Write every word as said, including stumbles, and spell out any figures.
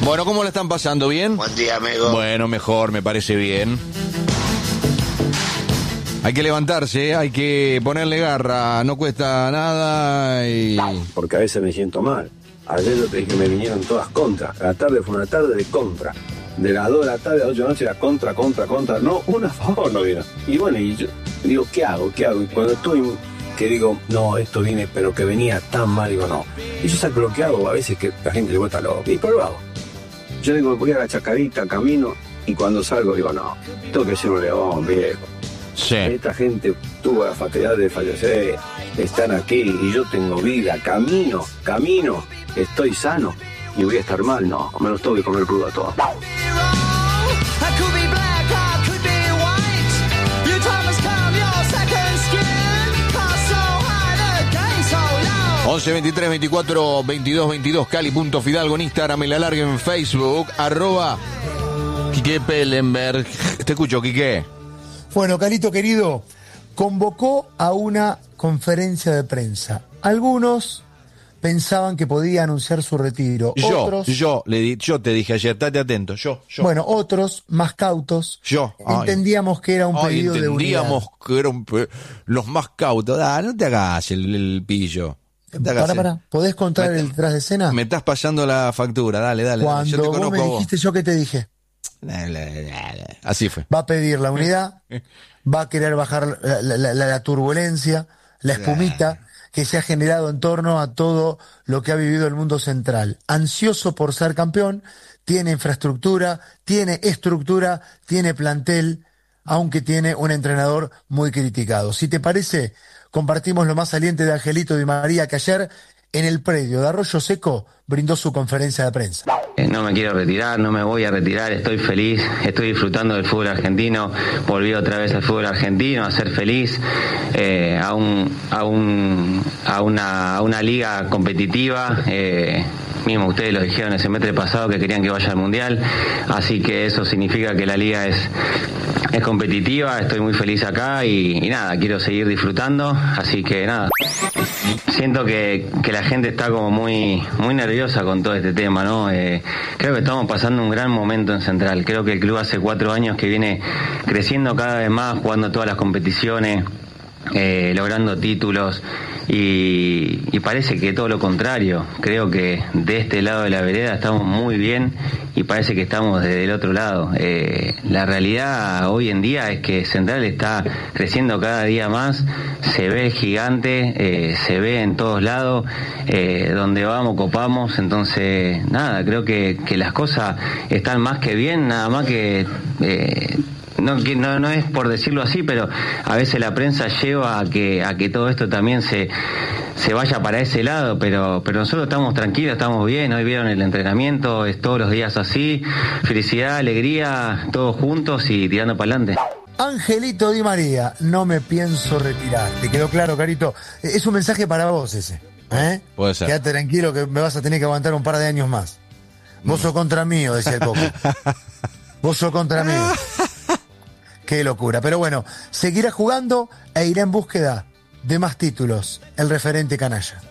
Bueno, ¿cómo la están pasando? ¿Bien? Buen día, amigo. Bueno, mejor, me parece bien. Hay que levantarse, hay que ponerle garra, no cuesta nada y... Porque a veces me siento mal. Ayer yo te dije que me vinieron todas contra. La tarde fue una tarde de contra. De las dos de la tarde a las ocho de la noche era contra, contra, contra. No, una a favor no vino. Y bueno, y yo digo, ¿qué hago? ¿Qué hago? Y cuando estoy, que digo, no, esto viene, pero que venía tan mal, digo, no. Y yo saco lo que hago, a veces que la gente le vuelta loco. Y pero lo hago. Yo digo, voy a la chacarita, camino, y cuando salgo digo, no, tengo que ser un león, viejo. Sí. Esta gente tuvo la fatalidad de fallecer, están aquí y yo tengo vida, camino, camino, estoy sano y voy a estar mal, no, me los tengo que comer crudo a todos. once, veintitrés, veinticuatro, veintidós, veintidós, Cali.Fidalgo en Instagram, en la larga en Facebook, arroba Quique Pellenberg. Te escucho, Quique. Bueno, Calito querido, convocó a una conferencia de prensa. Algunos pensaban que podía anunciar su retiro. Yo, otros, yo, le di, yo te dije ayer, estate atento, yo, yo. Bueno, otros, más cautos, yo. entendíamos ay, que era un ay, pedido de unidad. Entendíamos que eran pe- los más cautos. Ah, no te hagas el, el pillo. No te hagas Pará, el- pará, ¿podés contar Me- el tras de escena? Me estás pasando la factura, dale, dale. Cuando yo te vos conozco me a vos. dijiste, ¿yo qué te dije? Así fue. Va a pedir la unidad, va a querer bajar la, la- la- la turbulencia, la espumita que se ha generado en torno a todo lo que ha vivido el mundo central. Ansioso por ser campeón, tiene infraestructura, tiene estructura, tiene plantel, aunque tiene un entrenador muy criticado. Si te parece, compartimos lo más saliente de Angelito Di María, que ayer en el predio de Arroyo Seco brindó su conferencia de prensa. Eh, No me quiero retirar, no me voy a retirar, estoy feliz, estoy disfrutando del fútbol argentino, volví otra vez al fútbol argentino a ser feliz, eh, a, un, a, un, a, una, a una liga competitiva, eh, mismo ustedes lo dijeron el semestre pasado que querían que vaya al Mundial, así que eso significa que la liga es, es competitiva, estoy muy feliz acá y, y nada, quiero seguir disfrutando, así que nada. Siento que, que la gente está como muy muy nerviosa con todo este tema, ¿no? Eh, creo que estamos pasando un gran momento en Central. Creo que el club hace cuatro años que viene creciendo cada vez más, jugando todas las competiciones, eh, logrando títulos y, y parece que todo lo contrario. Creo que de este lado de la vereda estamos muy bien y parece que estamos desde el otro lado. Eh, la realidad hoy en día es que Central está creciendo cada día más, se ve gigante, eh, se ve en todos lados, eh, donde vamos copamos, entonces nada, creo que, que las cosas están más que bien, nada más que... Eh, No, que no, no es por decirlo así, pero a veces la prensa lleva a que a que todo esto también se se vaya para ese lado, pero pero nosotros estamos tranquilos, estamos bien. Hoy vieron el entrenamiento, es todos los días así, felicidad, alegría, todos juntos y tirando para adelante. Angelito Di María, no me pienso retirar. ¿Te quedó claro, Carito? Es un mensaje para vos ese, ¿eh? Puede ser. Quédate tranquilo que me vas a tener que aguantar un par de años más. Vos sos contra mío, decía el Coco. Vos sos contra mí. Qué locura. Pero bueno, seguirá jugando e irá en búsqueda de más títulos, el referente canalla.